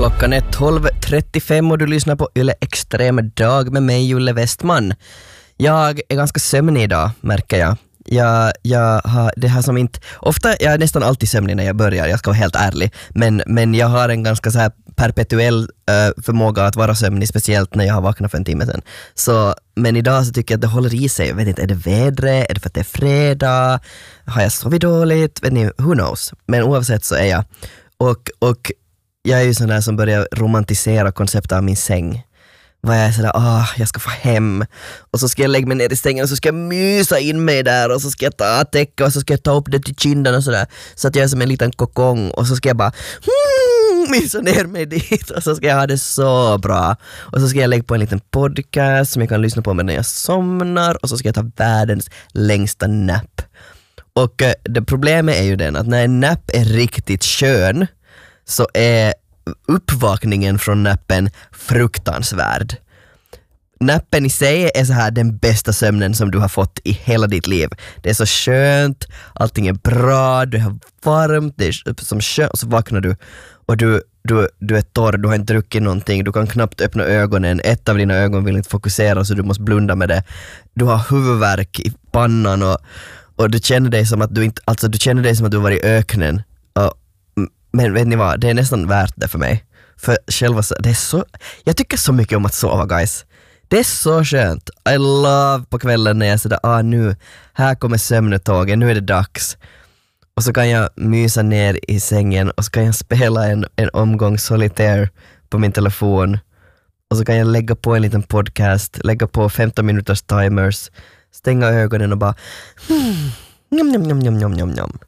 Klockan är 12.35 och du lyssnar på Yle Extrem dag med mig, Julle Westman. Jag är ganska sömnig idag, märker jag. Jag har det här som inte... Ofta, jag är nästan alltid sömnig när jag börjar, jag ska vara helt ärlig. Men jag har en ganska så här perpetuell förmåga att vara sömnig, speciellt när jag har vaknat för en timme sedan. Men idag så tycker jag att det håller i sig. Jag vet inte, är det vädret? Är det för att det är fredag? Har jag sovit dåligt? Vet ni, who knows? Men oavsett så är jag. Och jag är ju sån där som börjar romantisera konceptet av min säng. Vad jag är sådär, jag ska få hem. Och så ska jag lägga mig ner i sängen och så ska jag mysa in mig där. Och så ska jag ta täcka och så ska jag ta upp det till kinden och sådär. Så att jag är som en liten kokong. Och så ska jag bara mysa ner mig dit. Och så ska jag ha det så bra. Och så ska jag lägga på en liten podcast som jag kan lyssna på när jag somnar. Och så ska jag ta världens längsta nap. Och det problemet är ju den att när en nap är riktigt skön så är uppvakningen från nappen fruktansvärd. Nappen i sig är så här den bästa sömnen som du har fått i hela ditt liv. Det är så skönt, allting är bra, du har varmt, det är som skönt, och så vaknar du och du är torr, du har inte druckit någonting, du kan knappt öppna ögonen, ett av dina ögon vill inte fokusera så du måste blunda med det. Du har huvudvärk i pannan och du känner dig som att du inte, alltså du känner dig som att du var i öknen. Men vet ni vad, det är nästan värt det för mig. För själva, det är så, jag tycker så mycket om att sova, guys. Det är så skönt. I love på kvällen när jag säger nu, här kommer sömnetåget, nu är det dags. Och så kan jag mysa ner i sängen och så kan jag spela en omgång solitaire på min telefon. Och så kan jag lägga på en liten podcast, lägga på 15 minuters timers, stänga ögonen och bara njam, njam, njam, njam, njam, njam.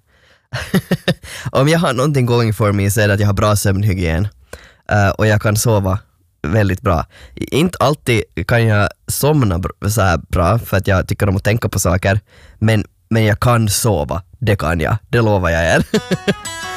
Om jag har någonting going for me så är det att jag har bra sömnhygien och jag kan sova väldigt bra. Inte alltid kan jag somna så här bra för att jag tycker om att tänka på saker, men jag kan sova, det kan jag, det lovar jag er.